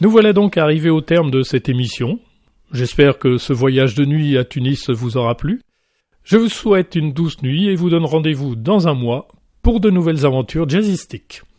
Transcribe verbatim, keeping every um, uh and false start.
Nous voilà donc arrivés au terme de cette émission. J'espère que ce voyage de nuit à Tunis vous aura plu. Je vous souhaite une douce nuit et vous donne rendez-vous dans un mois pour de nouvelles aventures jazzistiques.